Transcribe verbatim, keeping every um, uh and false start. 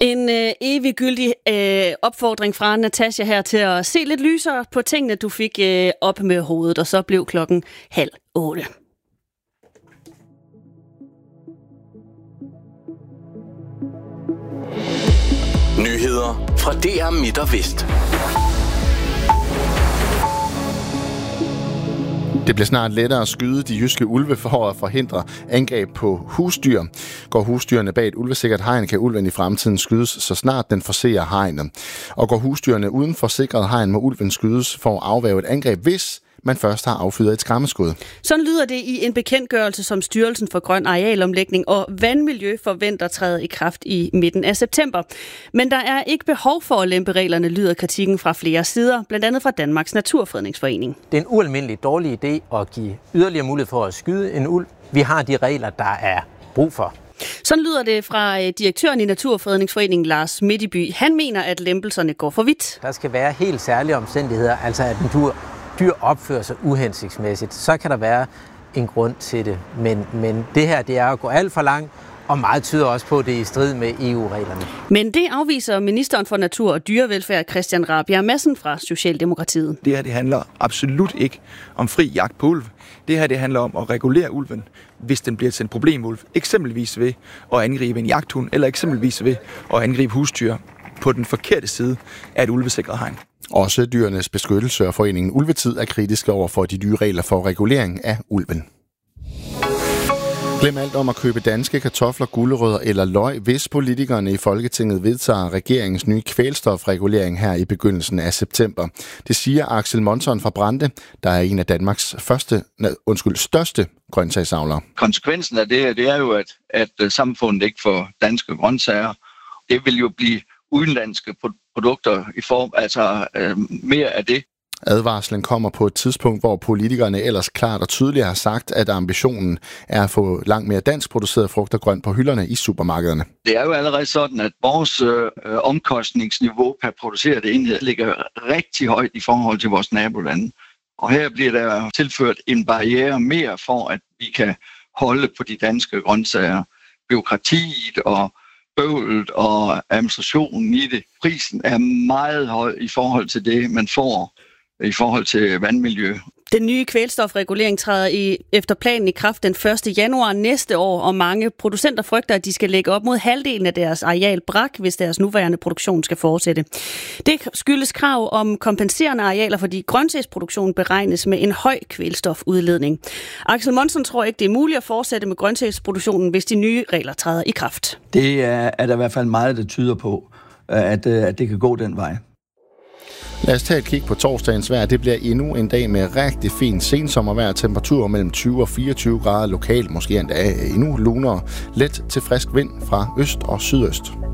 En øh, eviggyldig øh, opfordring fra Natasha her til at se lidt lysere på tingene, du fik øh, op med hovedet, og så blev klokken halv otte. Nyheder fra D R Midt og Vest. Det bliver snart lettere at skyde de jyske ulve for at forhindre angreb på husdyr. Går husdyrene bag et ulvesikkert hegn, kan ulven i fremtiden skydes, så snart den forserer hegnet. Og går husdyrene uden for sikret hegn, må ulven skydes for at afværge et angreb, hvis man først har affyret et skræmmeskud. Sådan lyder det i en bekendtgørelse, som Styrelsen for Grøn Arealomlægning og Vandmiljø forventer træde i kraft i midten af september. Men der er ikke behov for at lempe reglerne, lyder kritikken fra flere sider, blandt andet fra Danmarks Naturfredningsforening. Det er en ualmindelig dårlig idé at give yderligere mulighed for at skyde en ulv. Vi har de regler, der er brug for. Sådan lyder det fra direktøren i Naturfredningsforeningen, Lars Midtby. Han mener, at lempelserne går for vidt. Der skal være helt særlige omstændigheder, altså at en dyr dyr opfører sig uhensigtsmæssigt, så kan der være en grund til det. Men, men det her, det er at gå alt for langt, og meget tyder også på, at det er i strid med E U-reglerne. Men det afviser ministeren for Natur og Dyrevelfærd, Christian Rabjerg Madsen fra Socialdemokratiet. Det her, det handler absolut ikke om fri jagt på ulv. Det her, det handler om at regulere ulven, hvis den bliver til en problemulv. Eksempelvis ved at angribe en jagthund, eller eksempelvis ved at angribe husdyr på den forkerte side af et ulvesikret hegn. Også Dyrenes Beskyttelse og foreningen Ulvetid er kritiske over for de nye regler for regulering af ulven. Glem alt om at købe danske kartofler, gulerødder eller løg, hvis politikerne i Folketinget vedtager regeringens nye kvælstofregulering her i begyndelsen af september. Det siger Axel Monson fra Brande, der er en af Danmarks første, undskyld, største grøntsagsavlere. Konsekvensen af det, det er jo, at, at samfundet ikke får danske grøntsager. Det vil jo blive udenlandske produkter i form, altså øh, mere af det. Advarslen kommer på et tidspunkt, hvor politikerne ellers klart og tydeligt har sagt, at ambitionen er at få langt mere dansk produceret frugt og grønt på hylderne i supermarkederne. Det er jo allerede sådan, at vores øh, omkostningsniveau per produceret enhed ligger rigtig højt i forhold til vores nabolande. Og her bliver der tilført en barriere mere for, at vi kan holde på de danske grøntsager. Bureaukratiet og bøvlet og administrationen i det. Prisen er meget høj i forhold til det, man får i forhold til vandmiljø. Den nye kvælstofregulering træder i, efter planen i kraft den første januar næste år, og mange producenter frygter, at de skal lægge op mod halvdelen af deres areal brak, hvis deres nuværende produktion skal fortsætte. Det skyldes krav om kompenserende arealer, fordi grøntsagsproduktionen beregnes med en høj kvælstofudledning. Axel Monson tror ikke, det er muligt at fortsætte med grøntsagsproduktionen, hvis de nye regler træder i kraft. Det er, er der i hvert fald meget, der tyder på, at, at det kan gå den vej. Lad os tage et kig på torsdagens vejr. Det bliver endnu en dag med rigtig fin sensommervejr. Temperaturer mellem tyve og fireogtyve grader lokalt, måske endda endnu lunere. Let til frisk vind fra øst og sydøst.